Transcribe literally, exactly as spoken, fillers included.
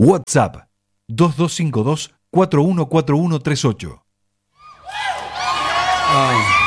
WhatsApp dos dos cinco dos, cuatro uno cuatro uno tres ocho. Ah.